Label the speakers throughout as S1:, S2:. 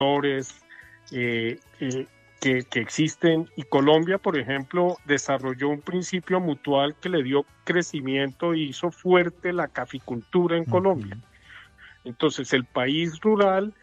S1: eh, eh, que existen, y Colombia, por ejemplo, desarrolló un principio mutual que le dio crecimiento y hizo fuerte la caficultura en Colombia. Entonces, el país rural,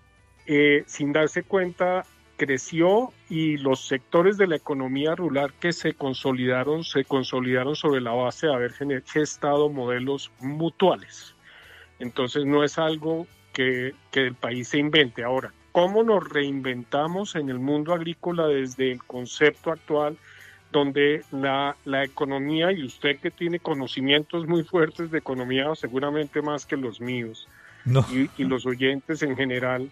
S1: sin darse cuenta, creció, y los sectores de la economía rural que se consolidaron sobre la base de haber gestado modelos mutuales. Entonces, no es algo que el país se invente. Ahora, ¿cómo nos reinventamos en el mundo agrícola desde el concepto actual, donde la economía, y usted que tiene conocimientos muy fuertes de economía, seguramente más que los míos,
S2: No.
S1: y los oyentes en general,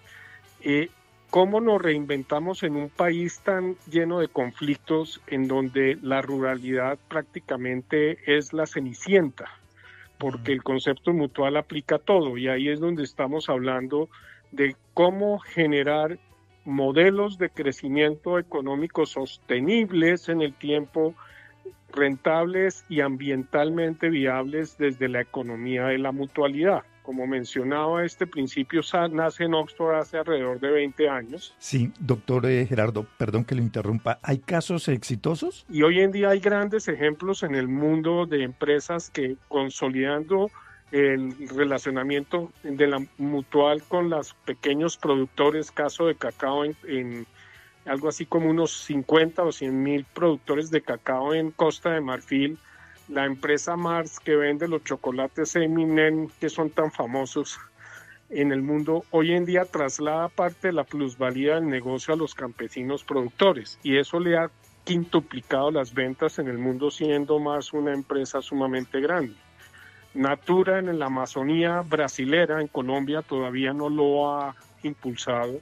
S1: ¿cómo nos reinventamos en un país tan lleno de conflictos, en donde la ruralidad prácticamente es la cenicienta? Porque el concepto mutual aplica todo, y ahí es donde estamos hablando de cómo generar modelos de crecimiento económico sostenibles en el tiempo, rentables y ambientalmente viables desde la economía de la mutualidad. Como mencionaba, este principio nace en Oxford hace alrededor de 20 años.
S2: Sí, doctor Gerardo, perdón que lo interrumpa. ¿Hay casos exitosos?
S1: Y hoy en día hay grandes ejemplos en el mundo de empresas que, consolidando el relacionamiento de la mutual con los pequeños productores, caso de cacao en algo así como unos 50 o 100 mil productores de cacao en Costa de Marfil, la empresa Mars, que vende los chocolates Eminem, que son tan famosos en el mundo, hoy en día traslada parte de la plusvalía del negocio a los campesinos productores, y eso le ha quintuplicado las ventas en el mundo, siendo Mars una empresa sumamente grande. Natura, en la Amazonía brasilera, en Colombia, todavía no lo ha impulsado.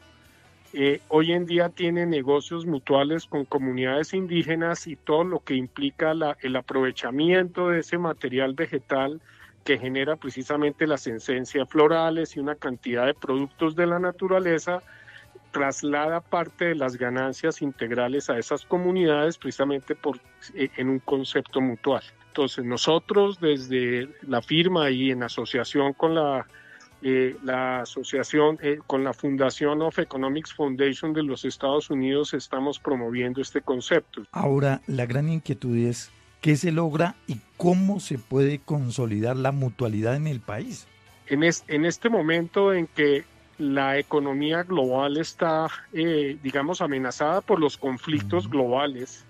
S1: Hoy en día tiene negocios mutuales con comunidades indígenas, y todo lo que implica el aprovechamiento de ese material vegetal que genera precisamente las esencias florales y una cantidad de productos de la naturaleza, traslada parte de las ganancias integrales a esas comunidades, precisamente en un concepto mutual. Entonces, nosotros desde la firma y en asociación con la asociación, con la Fundación of Economics Foundation de los Estados Unidos, estamos promoviendo este concepto.
S2: Ahora, la gran inquietud es ¿qué se logra y cómo se puede consolidar la mutualidad en el país?
S1: En este momento en que la economía global está, digamos, amenazada por los conflictos globales,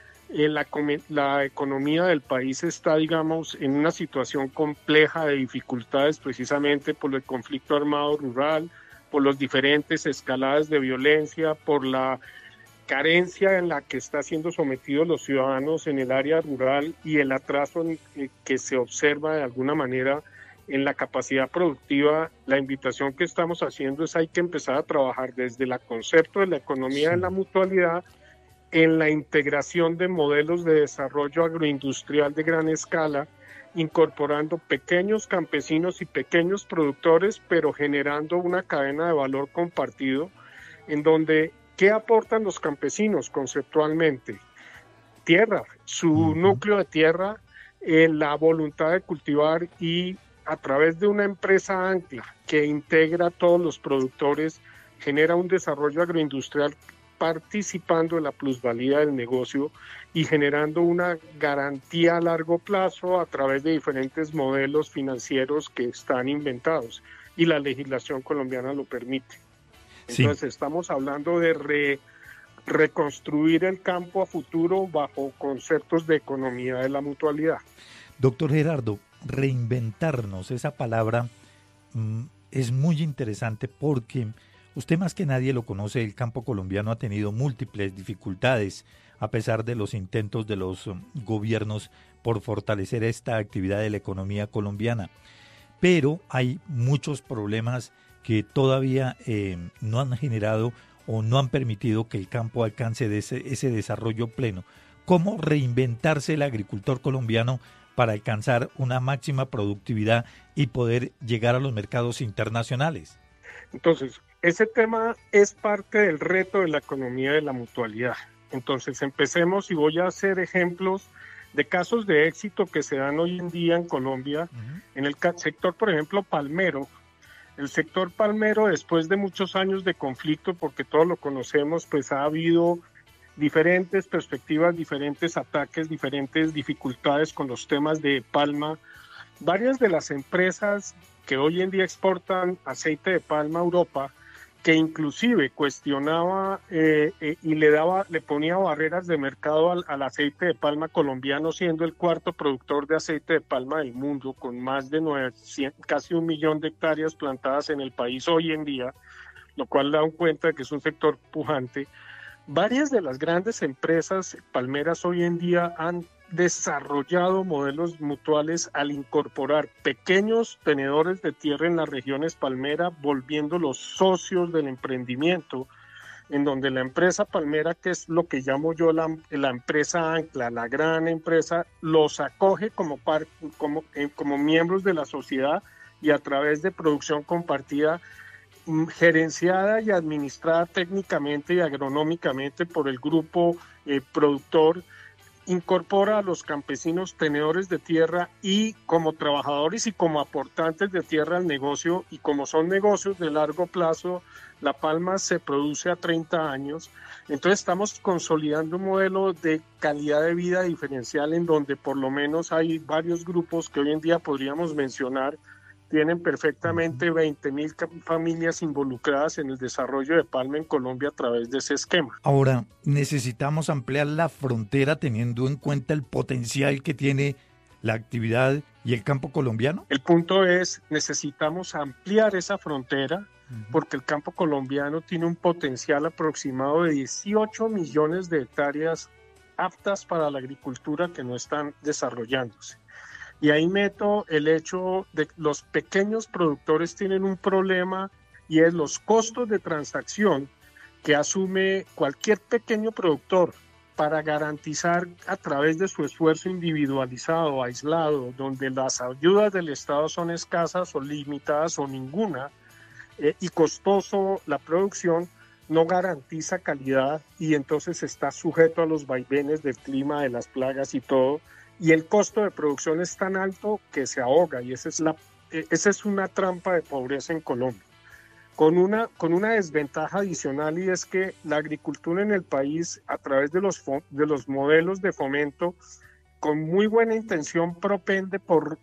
S1: la economía del país está, digamos, en una situación compleja de dificultades, precisamente por el conflicto armado rural, por las diferentes escaladas de violencia, por la carencia en la que están siendo sometidos los ciudadanos en el área rural, y el atraso que se observa de alguna manera en la capacidad productiva. La invitación que estamos haciendo es: hay que empezar a trabajar desde el concepto de la economía de la mutualidad, en la integración de modelos de desarrollo agroindustrial de gran escala, incorporando pequeños campesinos y pequeños productores, pero generando una cadena de valor compartido, en donde, ¿qué aportan los campesinos conceptualmente? Tierra, su núcleo de tierra, la voluntad de cultivar, y a través de una empresa ancla que integra a todos los productores, genera un desarrollo agroindustrial, participando en la plusvalía del negocio y generando una garantía a largo plazo a través de diferentes modelos financieros que están inventados, y la legislación colombiana lo permite. Entonces, sí, estamos hablando de reconstruir el campo a futuro bajo conceptos de economía de la mutualidad.
S2: Doctor Gerardo, reinventarnos, esa palabra es muy interesante, porque usted más que nadie lo conoce, el campo colombiano ha tenido múltiples dificultades a pesar de los intentos de los gobiernos por fortalecer esta actividad de la economía colombiana. Pero hay muchos problemas que todavía no han generado o no han permitido que el campo alcance de ese desarrollo pleno. ¿Cómo reinventarse el agricultor colombiano para alcanzar una máxima productividad y poder llegar a los mercados internacionales?
S1: Entonces, ese tema es parte del reto de la economía de la mutualidad. Entonces, empecemos, y voy a hacer ejemplos de casos de éxito que se dan hoy en día en Colombia. En el sector, por ejemplo, palmero, El sector palmero, después de muchos años de conflicto, porque todos lo conocemos, pues ha habido diferentes perspectivas, diferentes ataques, diferentes dificultades con los temas de palma. Varias de las empresas que hoy en día exportan aceite de palma a Europa, que inclusive cuestionaba y le ponía barreras de mercado al aceite de palma colombiano, siendo el cuarto productor de aceite de palma del mundo, con más de casi 1 millón de hectáreas plantadas en el país hoy en día, lo cual da cuenta de que es un sector pujante. Varias de las grandes empresas palmeras hoy en día han desarrollado modelos mutuales al incorporar pequeños tenedores de tierra en las regiones palmera, volviéndolos socios del emprendimiento, en donde la empresa palmera, que es lo que llamo yo la empresa ancla, la gran empresa, los acoge como miembros de la sociedad y a través de producción compartida, gerenciada y administrada técnicamente y agronómicamente por el grupo productor, incorpora a los campesinos tenedores de tierra y como trabajadores y como aportantes de tierra al negocio, y como son negocios de largo plazo, la palma se produce a 30 años, entonces estamos consolidando un modelo de calidad de vida diferencial en donde por lo menos hay varios grupos que hoy en día podríamos mencionar, tienen perfectamente 20,000 familias involucradas en el desarrollo de palma en Colombia a través de ese esquema.
S2: Ahora, necesitamos ampliar la frontera teniendo en cuenta el potencial que tiene la actividad y el campo colombiano.
S1: El punto es, necesitamos ampliar esa frontera porque el campo colombiano tiene un potencial aproximado de 18 millones de hectáreas aptas para la agricultura que no están desarrollándose. Y ahí meto el hecho de que los pequeños productores tienen un problema y es los costos de transacción que asume cualquier pequeño productor para garantizar a través de su esfuerzo individualizado, aislado, donde las ayudas del Estado son escasas o limitadas o ninguna, y costoso la producción, no garantiza calidad y entonces está sujeto a los vaivenes del clima, de las plagas y todo. Y el costo de producción es tan alto que se ahoga, y esa es una trampa de pobreza en Colombia. Con una desventaja adicional, y es que la agricultura en el país, a través de los modelos de fomento, con muy buena intención propende por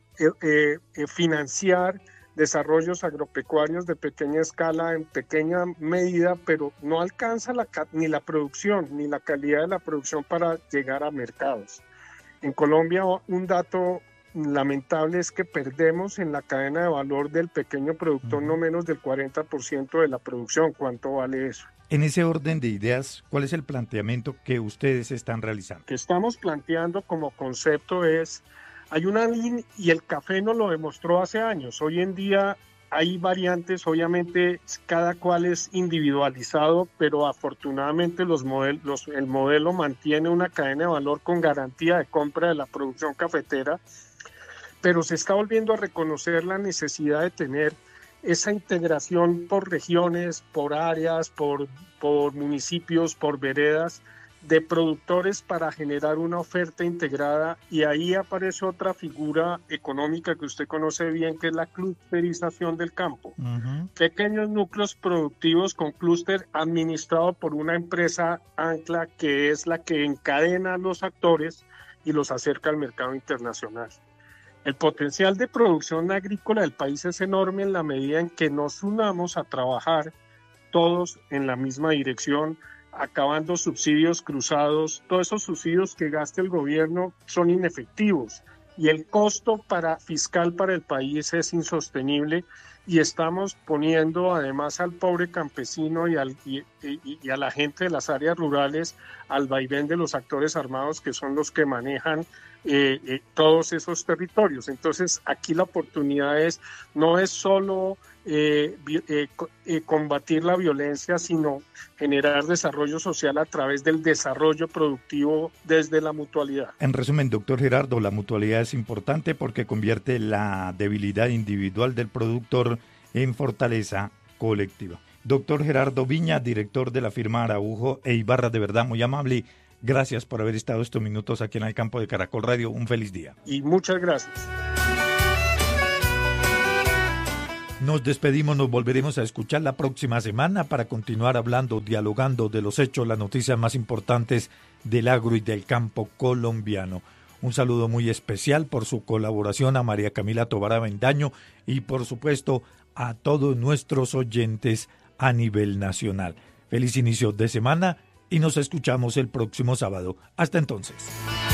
S1: financiar desarrollos agropecuarios de pequeña escala en pequeña medida, pero no alcanza ni la producción ni la calidad de la producción para llegar a mercados. En Colombia, un dato lamentable es que perdemos en la cadena de valor del pequeño productor no menos del 40% de la producción. ¿Cuánto vale eso?
S2: En ese orden de ideas, ¿cuál es el planteamiento que ustedes están realizando?
S1: Lo que estamos planteando como concepto es, hay una línea, y el café nos lo demostró hace años. Hoy en día hay variantes, obviamente cada cual es individualizado, pero afortunadamente el modelo mantiene una cadena de valor con garantía de compra de la producción cafetera, pero se está volviendo a reconocer la necesidad de tener esa integración por regiones, por áreas, por municipios, por veredas, de productores para generar una oferta integrada, y ahí aparece otra figura económica que usted conoce bien, que es la clusterización del campo. Pequeños núcleos productivos con clúster administrado por una empresa ancla que es la que encadena a los actores y los acerca al mercado internacional. El potencial de producción agrícola del país es enorme en la medida en que nos unamos a trabajar todos en la misma dirección, acabando subsidios cruzados. Todos esos subsidios que gasta el gobierno son inefectivos y el costo fiscal para el país es insostenible, y estamos poniendo además al pobre campesino y a la gente de las áreas rurales al vaivén de los actores armados, que son los que manejan todos esos territorios. Entonces aquí la oportunidad no es solo combatir la violencia, sino generar desarrollo social a través del desarrollo productivo desde la mutualidad.
S2: En resumen, doctor Gerardo, la mutualidad es importante porque convierte la debilidad individual del productor en fortaleza colectiva. Doctor Gerardo Viña, director de la firma Araujo e Ibarra, de verdad muy amable. Gracias por haber estado estos minutos aquí en el campo de Caracol Radio. Un feliz día.
S1: Y muchas gracias.
S2: Nos despedimos, nos volveremos a escuchar la próxima semana para continuar hablando, dialogando de los hechos, las noticias más importantes del agro y del campo colombiano. Un saludo muy especial por su colaboración a María Camila Tobar Avendaño y por supuesto a todos nuestros oyentes a nivel nacional. Feliz inicio de semana y nos escuchamos el próximo sábado. Hasta entonces.